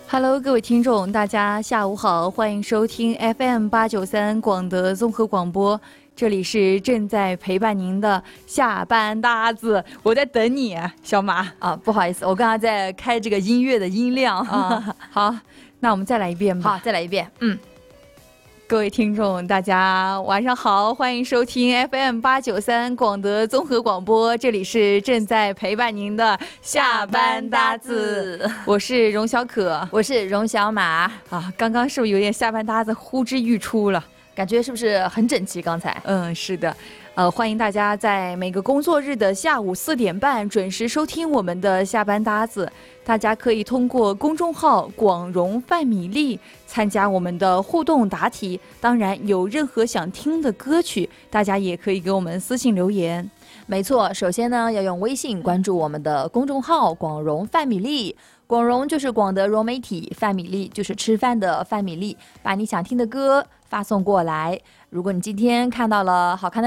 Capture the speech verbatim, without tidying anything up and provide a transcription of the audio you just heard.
Hello， 各位听众，大家下午好，欢迎收听 F M 八九三广德综合广播，这里是正在陪伴您的下班搭子，我在等你，小马啊，不好意思，我刚刚在开这个音乐的音量啊。好，那我们再来一遍吧。 好，再来一遍。嗯。 各位听众，大家晚上好，欢迎收听 F M 八九三广德综合广播，这里是正在陪伴您的下班搭子，我是荣小可， 我是荣小马啊。刚刚是不是有点下班搭子呼之欲出了？ 感觉是不是很整齐？刚才， 嗯，是的。呃，欢迎大家在每个工作日的下午四点半准时收听我们的下班搭子。大家可以通过公众号广荣范米粒参加我们的互动答题。当然，有任何想听的歌曲，大家也可以给我们私信留言。 没错，首先呢，要用微信关注我们的公众号广荣范米粒。广荣就是广德融媒体，范米粒就是吃饭的范米粒，把你想听的歌发送过来。如果你今天看到了好看的